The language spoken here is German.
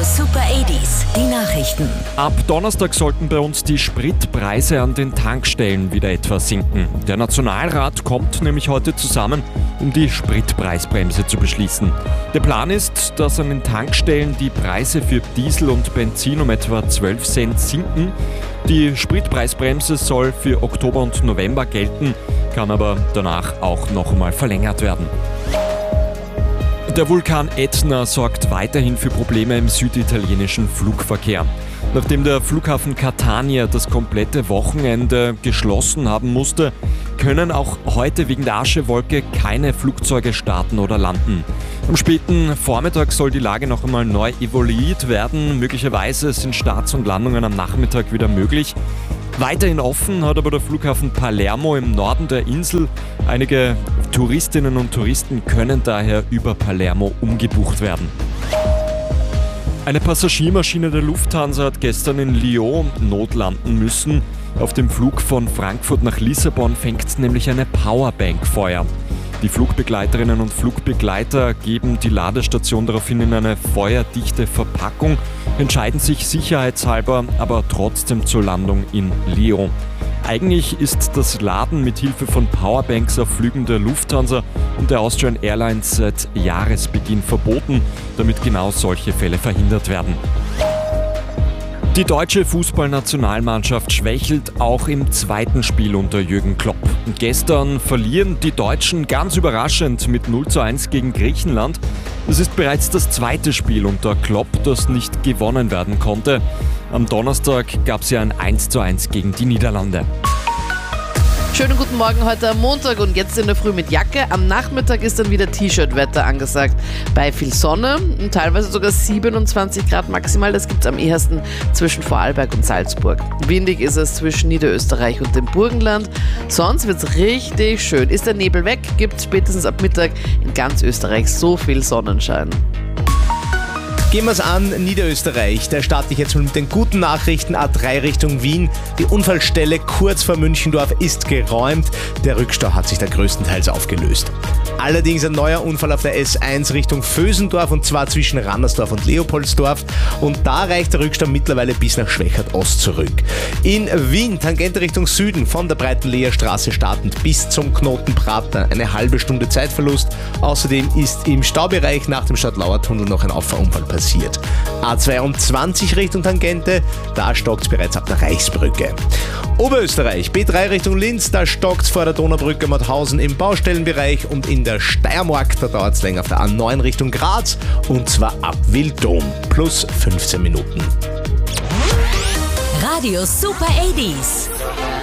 Super 80s, die Nachrichten. Ab Donnerstag sollten bei uns die Spritpreise an den Tankstellen wieder etwas sinken. Der Nationalrat kommt nämlich heute zusammen, um die Spritpreisbremse zu beschließen. Der Plan ist, dass an den Tankstellen die Preise für Diesel und Benzin um etwa 12 Cent sinken. Die Spritpreisbremse soll für Oktober und November gelten, kann aber danach auch noch einmal verlängert werden. Der Vulkan Etna sorgt weiterhin für Probleme im süditalienischen Flugverkehr. Nachdem der Flughafen Catania das komplette Wochenende geschlossen haben musste, können auch heute wegen der Aschewolke keine Flugzeuge starten oder landen. Am späten Vormittag soll die Lage noch einmal neu evaluiert werden. Möglicherweise sind Starts und Landungen am Nachmittag wieder möglich. Weiterhin offen hat aber der Flughafen Palermo im Norden der Insel. Einige Touristinnen und Touristen können daher über Palermo umgebucht werden. Eine Passagiermaschine der Lufthansa hat gestern in Lyon notlanden müssen. Auf dem Flug von Frankfurt nach Lissabon fängt nämlich eine Powerbank Feuer. Die Flugbegleiterinnen und Flugbegleiter geben die Ladestation daraufhin in eine feuerdichte Verpackung, entscheiden sich sicherheitshalber aber trotzdem zur Landung in Lyon. Eigentlich ist das Laden mit Hilfe von Powerbanks auf Flügen der Lufthansa und der Austrian Airlines seit Jahresbeginn verboten, damit genau solche Fälle verhindert werden. Die deutsche Fußballnationalmannschaft schwächelt auch im zweiten Spiel unter Jürgen Klopp. Gestern verlieren die Deutschen ganz überraschend mit 0:1 gegen Griechenland. Es ist bereits das zweite Spiel unter Klopp, das nicht gewonnen werden konnte. Am Donnerstag gab es ja ein 1:1 gegen die Niederlande. Schönen guten Morgen heute am Montag und jetzt in der Früh mit Jacke. Am Nachmittag ist dann wieder T-Shirt-Wetter angesagt. Bei viel Sonne und teilweise sogar 27 Grad maximal. Das gibt es am ehesten zwischen Vorarlberg und Salzburg. Windig ist es zwischen Niederösterreich und dem Burgenland. Sonst wird es richtig schön. Ist der Nebel weg, gibt es spätestens ab Mittag in ganz Österreich so viel Sonnenschein. Gehen wir es an, Niederösterreich. Da starte ich jetzt mit den guten Nachrichten. A3 Richtung Wien. Die Unfallstelle kurz vor Münchendorf ist geräumt. Der Rückstau hat sich da größtenteils aufgelöst. Allerdings ein neuer Unfall auf der S1 Richtung Vösendorf und zwar zwischen Rannersdorf und Leopoldsdorf. Und da reicht der Rückstau mittlerweile bis nach Schwächert Ost zurück. In Wien, Tangente Richtung Süden, von der Breitenleherstraße startend bis zum Knoten Prater. Eine halbe Stunde Zeitverlust. Außerdem ist im Staubereich nach dem Stadtlauer-Tunnel noch ein Auffahrunfall passiert. A22 Richtung Tangente, da stockt es bereits ab der Reichsbrücke. Oberösterreich, B3 Richtung Linz, da stockt es vor der Donaubrücke Mauthausen im Baustellenbereich und in der Steiermark, da dauert es länger auf der A9 Richtung Graz und zwar ab Wildom, plus 15 Minuten. Radio Super 80s.